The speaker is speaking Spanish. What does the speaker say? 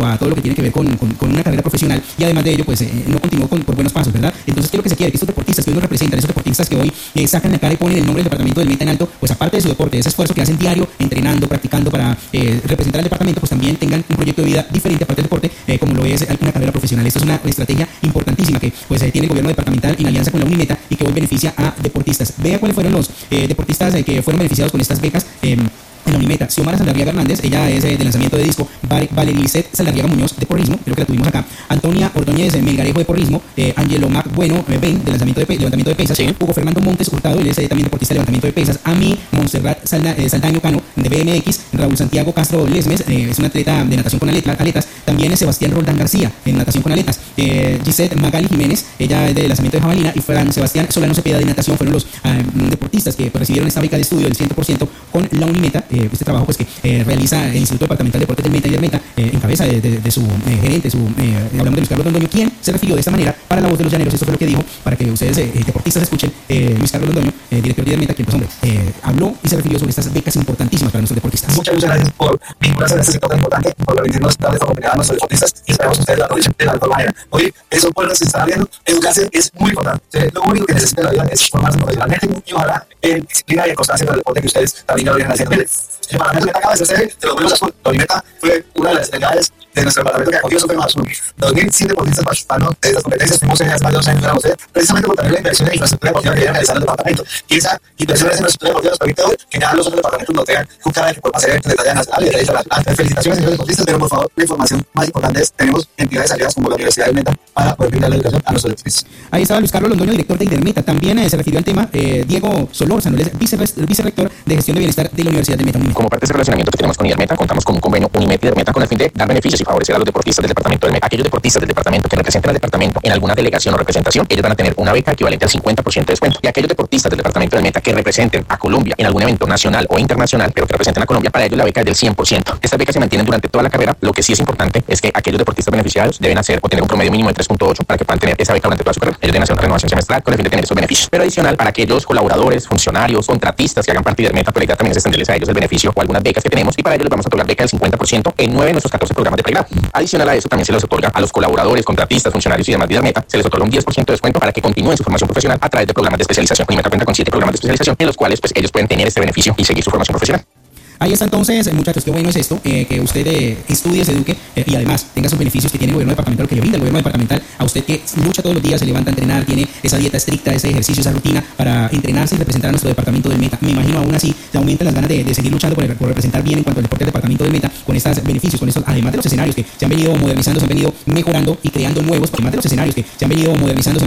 cuanto a todo lo que tiene que ver con una carrera profesional, y además de ello, pues no continuó por buenos pasos, ¿verdad? Entonces, ¿qué es lo que se quiere? Que estos deportistas que hoy nos representan, esos deportistas que hoy sacan la cara y ponen el nombre del departamento del Meta en alto, pues aparte de su deporte, de ese esfuerzo que hacen diario, entrenando, practicando para representar al departamento, pues también tengan un proyecto de vida diferente aparte del deporte, como lo es una carrera profesional. Esto es una estrategia importantísima que pues tiene el gobierno departamental en alianza con la Unimeta y que hoy beneficia a deportistas. Vea cuáles fueron los deportistas que fueron beneficiados con estas becas. En la Unimeta, Xiomara Saldarriaga Hernández, ella es de lanzamiento de disco. Valerizet Saldarriaga Muñoz, de porrismo, creo que la tuvimos acá. Antonia Ordóñez Melgarejo, de porrismo. Angelo Mac Bueno, Ben, de levantamiento de pesas. Sí. Hugo Fernando Montes Hurtado, él es también deportista de levantamiento de pesas. Ami Montserrat Saldaño Cano, de BMX. Raúl Santiago Castro Lesmes, es un atleta de natación con aletas. También es Sebastián Roldán García, en natación con aletas. Gisette Magali Jiménez, ella es de lanzamiento de jabalina. Y Fran Sebastián Solano Cepeda, de natación, fueron los deportistas que recibieron esta beca de estudio del 100% con la Unimeta. Este trabajo pues que realiza el Instituto Departamental de Deportes del Meta y del Meta, en cabeza de su gerente, hablamos de Luis Carlos Londoño, quien se refirió de esta manera para La Voz de los Llaneros. Esto fue lo que dijo, para que ustedes deportistas escuchen. Luis Carlos Londoño, director del Meta, quien pues hombre, habló y se refirió sobre estas becas importantísimas para nuestros deportistas. Muchas gracias por vincularse a este sector tan importante, por permitirnos darle esta oportunidad a nuestros deportistas, y esperamos que ustedes la aprovechen de la mejor manera. Hoy esos pueblos se están viendo, educarse es muy importante. Lo único que necesita la vida es formarse profesionalmente, y ojalá en disciplina y en constancia con el deporte que ustedes también lo vienen haciendo. El Parlamento Meta acaba de ser de los Juegos Azul. La Unimeta fue una de las entidades de nuestro departamento que acogió Super Azul. 2.100 deportistas participaron de estas competencias. Fuimos en hace más de 2 años de la UCE, precisamente por tener la inversión en infraestructura deportiva que viene realizando el departamento. Y esa inversión en infraestructura deportiva nos permite hoy que ya los otros departamentos no tengan un canal que pueda hacer eventos de talla nacional y de talla. Felicitaciones, señores deportistas, pero por favor, la información más importante es: tenemos entidades aliadas como la Universidad del Meta para poder brindar la educación a nuestros deportistas. Ahí estaba Luis Carlos Londoño, director de Intermeta. También se refirió al tema Diego Solórzano, él es vicerrector de gestión de bienestar de la Universidad del Meta. Como parte de ese relacionamiento que tenemos con Intermeta, contamos con un convenio Unimeta y Intermeta con el fin de dar beneficios y favorecer a los deportistas del departamento del Meta. Aquellos deportistas del departamento que representen al departamento en alguna delegación o representación, ellos van a tener una beca equivalente al 50% de descuento. Y aquellos deportistas del departamento del Meta que representen a Colombia en algún evento nacional o internacional, pero que representen a Colombia, para ellos la beca es del 100%. Estas becas se mantienen durante toda la carrera. Lo que sí es importante es que aquellos deportistas beneficiados deben hacer o tener un promedio mínimo de 3.8 para que puedan tener esa beca durante toda su carrera. Ellos deben hacer una renovación semestral con el fin de tener esos beneficios. Pero adicional, para aquellos colaboradores, funcionarios, contratistas que hagan parte del Meta, por ahí también es extenderles a ellos el beneficio o algunas becas que tenemos, y para ellos les vamos a otorgar beca del 50% en 9 de nuestros 14 programas de pregrado. Adicional a eso, también se les otorga a los colaboradores, contratistas, funcionarios y demás de Meta, se les otorga un 10% de descuento para que continúen su formación profesional a través de programas de especialización. Unimeta cuenta con 7 programas de especialización en los cuales pues ellos pueden tener este beneficio y seguir su formación profesional. Ahí está entonces, muchachos, qué bueno es esto, que usted estudie, se eduque y además tenga sus beneficios que tiene el gobierno departamental, que le brinda el gobierno departamental a usted, que lucha todos los días, se levanta a entrenar, tiene esa dieta estricta, ese ejercicio, esa rutina para entrenarse y representar a nuestro departamento del Meta. Me imagino aún así se aumentan las ganas de seguir luchando por representar bien en cuanto al deporte del departamento del Meta, con estos beneficios, con estos, además de los escenarios que se han venido modernizando, se han venido mejorando y creando nuevos, además de los escenarios que se han venido modernizando,